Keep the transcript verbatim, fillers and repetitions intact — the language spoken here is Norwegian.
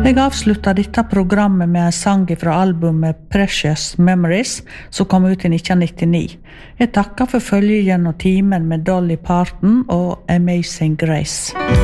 Jeg avslutta dette programmet med en sang fra albumet Precious Memories, som kom ut i nitten nittini. Jeg takker for følget gjennom timen med Dolly Parton og Amazing Grace.